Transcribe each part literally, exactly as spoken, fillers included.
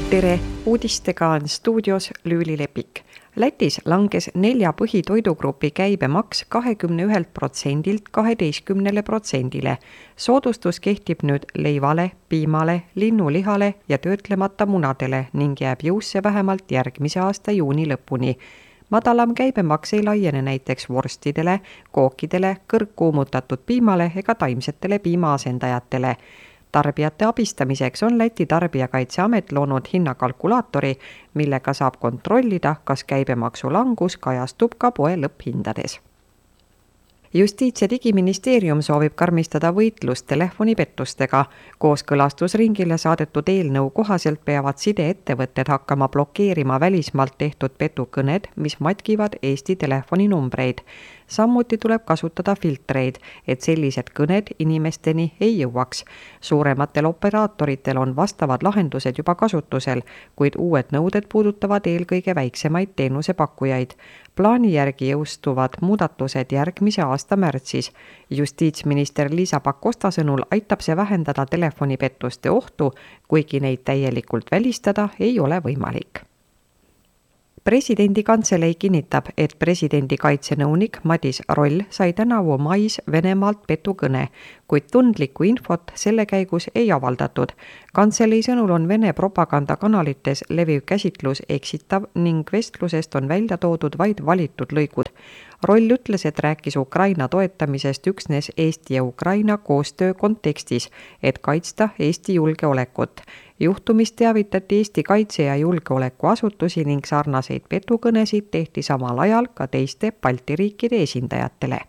Tere, uudistega on stuudios Lüüli Lepik. Lätis langes nelja põhitoidugrupi käibemaks kakskümmend üks protsendilt kaheteistkümnele protsendile. Soodustus kehtib nüüd leivale, piimale, linnulihale ja töötlemata munadele ning jääb jõusse vähemalt järgmise aasta juuni lõpuni. Madalam käibemaks ei laiene näiteks vorstidele, kookidele, kõrgkuumutatud piimale ega taimsetele piimaasendajatele. Tarbijate abistamiseks on Läti Tarbijakaitseamet loonud hinnakalkulaatori, millega saab kontrollida, kas käibemaksu langus kajastub ka poe lõpphindades. Justiits- ja digiministeerium soovib karmistada võitlust telefonipettustega. Kooskõlastusringile saadetud eelnõu kohaselt peavad sideettevõtted hakkama blokeerima välismaalt tehtud petukõned, mis matkivad Eesti telefoninumbreid. Samuti tuleb kasutada filtreid, et sellised kõned inimesteni ei jõuaks. Suurematel operaatoritel on vastavad lahendused juba kasutusel, kuid uued nõuded puudutavad eelkõige väiksemaid teenusepakkujaid. Plaani järgi jõustuvad muudatused järgmise aasta märtsis. Justiitsminister Liisa Pakosta sõnul aitab see vähendada telefonipettuste ohtu, kuigi neid täielikult välistada ei ole võimalik. Presidendi kantselei kinnitab, et presidendi kaitsenõunik Madis Roll sai tänavu mais Venemaalt petukõne, kuid tundlikku infot selle käigus ei avaldatud. Kantselei sõnul on Vene propagandakanalites leviv käsitlus eksitav ning vestlusest on välja toodud vaid valitud lõigud. Roll ütles, et rääkis Ukraina toetamisest üksnes Eesti ja Ukraina koostöö kontekstis, et kaitsta Eesti julgeolekut. Juhtumist teavitati Eesti kaitse- ja julgeolekuasutusi ning sarnaseid petukõnesid tehti samal ajal ka teiste Balti riikide esindajatele.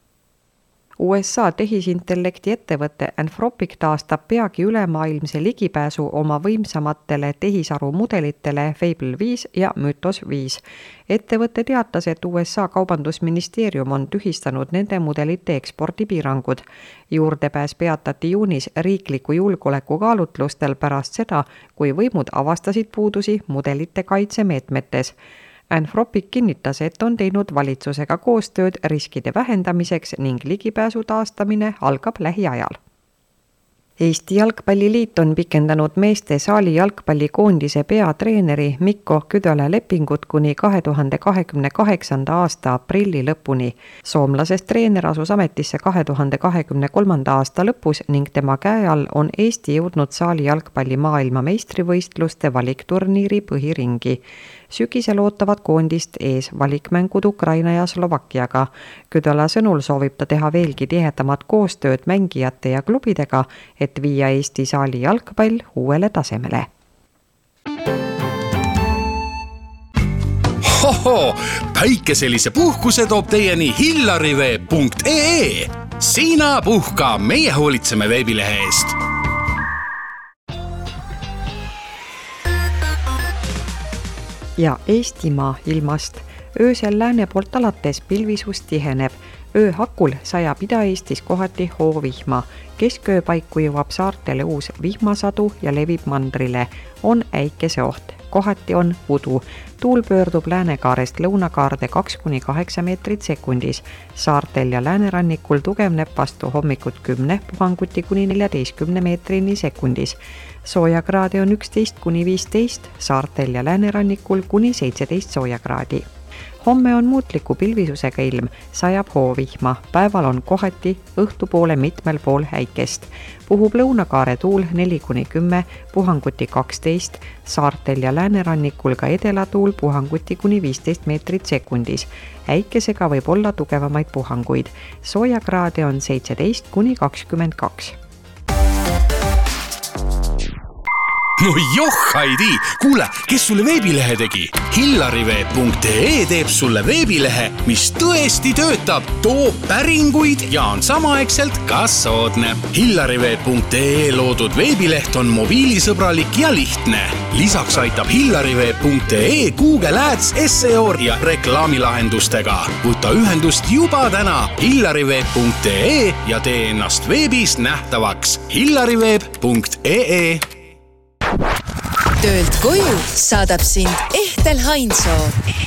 U S A tehisintellekti ettevõte Anthropic taastab peagi ülemaailmse ligipääsu oma võimsamatele tehisarumudelitele Fable viis ja Mythos viis. Ettevõte teatas, et U S A kaubandusministeerium on tühistanud nende mudelite ekspordipiirangud. Juurdepääs peatati juunis riikliku julgeoleku kaalutlustel pärast seda, kui võimud avastasid puudusi mudelite kaitsemeetmetes. Anthropic kinnitas, et on teinud valitsusega koostööd riskide vähendamiseks ning ligipääsu taastamine algab lähiajal. Eesti Jalgpalliliit on pikendanud meeste saali jalgpallikoondise peatreeneri Mikko Küdöla lepingut kuni kahe tuhande kahekümne kaheksanda aasta aprilli lõpuni. Soomlasest treener asus ametisse kahe tuhande kahekümne kolmanda aasta lõpus ning tema käe all on Eesti jõudnud saali jalgpalli maailma meistrivõistluste valikturniiri põhiringi. Sügisel ootavad koondist ees valikmängud Ukraina ja Slovakkiaga. Küdöla sõnul soovib ta teha veelgi tihedamat koostööd mängijate ja klubidega, et viia Eesti saali jalgpall uuele tasemele. Hoho, päikeselise puhkuse toob teieni hillariveeb punkt ee. Sina puhka, meie hoolitseme veebilehe eest. Ja Eestimaa ilmast. Öösel lääne poolt alates pilvisus tiheneb. Ööhakul sajab Ida-Eestis kohati hoovihma. Kesköö paiku jõuab saartele uus vihmasadu ja levib mandrile. On äikeseoht. Kohati on udu. Tuul pöördub läänekaarest lõunakaarde kaks kuni kaheksa meetrit sekundis. Saartel ja läänerannikul tugevneb vastu hommikut kümne puhanguti kuni neljateistkümne meetrini sekundis. Soojakraade on üksteist kuni viisteist, saartel ja läänerannikul kuni seitseteist soojakraadi. Homme on muutliku pilvisusega ilm, sajab hoovihma. Päeval on kohati õhtupoole mitmel pool äikest. Puhub lõunakaare tuul neli kuni kümme, puhanguti kaksteist, saartel ja läänerannikul ka edelatuul puhanguti kuni viisteist meetrit sekundis. Äikesega võib olla tugevamaid puhanguid. Soojakraade on seitseteist kuni kakskümmend kaks. No joh, Heidi! Kuule, kes sulle veebilehe tegi? hillariveeb punkt ee teeb sulle veebilehe, mis tõesti töötab, toob päringuid ja on samaaegselt ka soodne. hillariveeb punkt ee loodud veebileht on mobiilisõbralik ja lihtne. Lisaks aitab hillariveeb punkt ee Google Ads, S E O ja reklaamilahendustega. Võta ühendust juba täna hillariveeb punkt ee ja tee ennast veebis nähtavaks. hillariveeb punkt ee Töölt koju saadab sind Ehtel Hainsoo.